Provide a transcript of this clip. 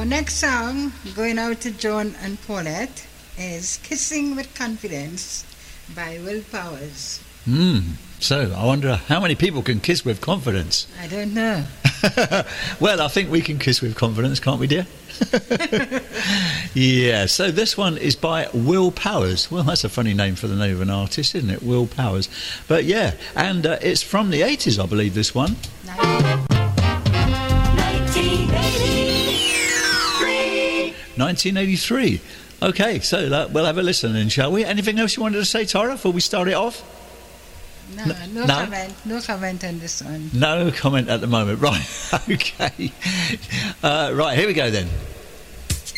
Our next song, going out to John and Paulette, is Kissing with Confidence by Will Powers. So, I wonder how many people can kiss with confidence? I don't know. Well, I think we can kiss with confidence, can't we, dear? Yeah, so this one is by Will Powers. Well, that's a funny name for the name of an artist, isn't it? Will Powers. But yeah, and it's from the 80s, I believe, this one. 1983. Okay, so we'll have a listen then, shall we? Anything else you wanted to say, Tara, before we start it off? No comment. No comment on this one. No comment at the moment. Right, okay. Right, here we go then.